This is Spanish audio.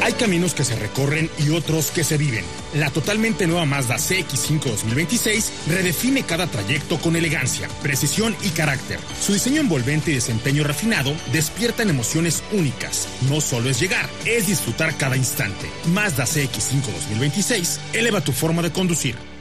Hay caminos que se recorren y otros que se viven. La totalmente nueva Mazda CX-5 2026 redefine cada trayecto con elegancia, precisión y carácter. Su diseño envolvente y desempeño refinado despiertan emociones únicas. No solo es llegar, es disfrutar cada instante. Mazda CX-5 2026 eleva tu forma de conducir.